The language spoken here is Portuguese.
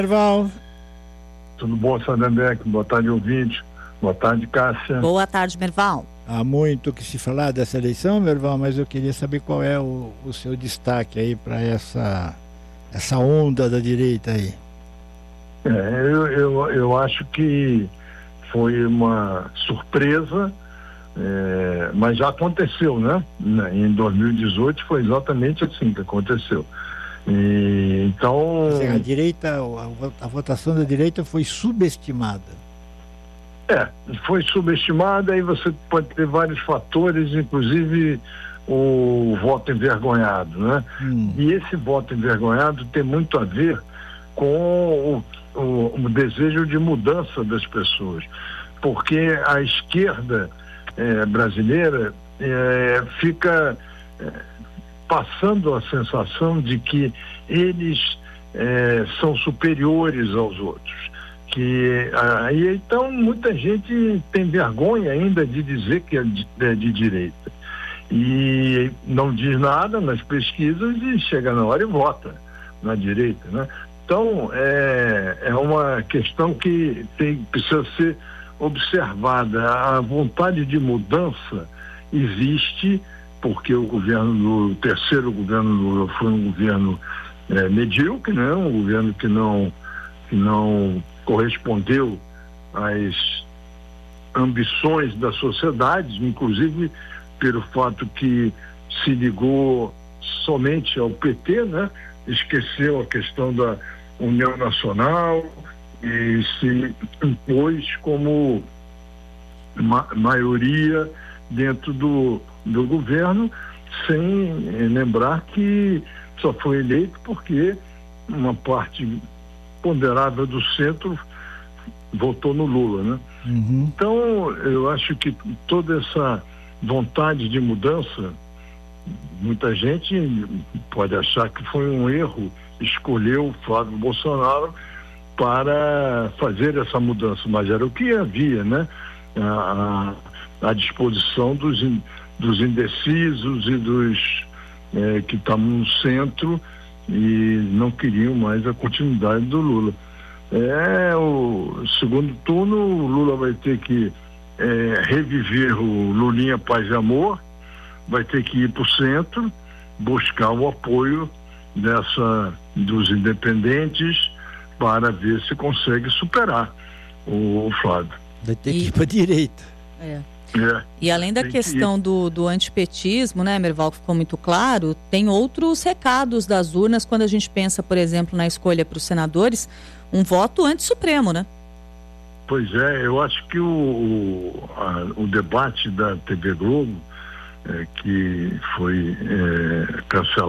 Merval. Tudo bom, Sandenbeck? Boa tarde, ouvinte. Boa tarde, Cássia. Boa tarde, Merval. Há muito que se falar dessa eleição, Merval, mas eu queria saber qual é o seu destaque aí para essa onda da direita aí. Eu acho que foi uma surpresa, mas já aconteceu, né? Em 2018 foi exatamente assim que aconteceu. Então... a direita, a votação da direita foi subestimada. Foi subestimada, e você pode ter vários fatores, inclusive o voto envergonhado, né? E esse voto envergonhado tem muito a ver com o desejo de mudança das pessoas, porque a esquerda brasileira fica passando a sensação de que eles são superiores aos outros. Então muita gente tem vergonha ainda de dizer que é de direita e não diz nada nas pesquisas e chega na hora e vota na direita, né? Então é uma questão que precisa ser observada. A vontade de mudança existe, porque o terceiro governo Lula foi um governo medíocre, né? Um governo que não correspondeu às ambições da sociedade, inclusive pelo fato que se ligou somente ao PT, né? Esqueceu a questão da União Nacional e se impôs como maioria dentro do governo, sem lembrar que só foi eleito porque uma parte ponderável do centro votou no Lula, né? Então, eu acho que toda essa vontade de mudança, muita gente pode achar que foi um erro escolher o Flávio Bolsonaro para fazer essa mudança, mas era o que havia, né? À disposição dos indecisos e dos que estavam no centro e não queriam mais a continuidade do Lula. O segundo turno, o Lula vai ter que reviver o Lulinha Paz e Amor, vai ter que ir para o centro, buscar o apoio dos independentes para ver se consegue superar o Flávio. Vai ter que ir para a direita. E além da questão do antipetismo, né, Merval, que ficou muito claro, tem outros recados das urnas quando a gente pensa, por exemplo, na escolha para os senadores, um voto anti-supremo, né? Pois eu acho que o debate da TV Globo, que foi cancelado,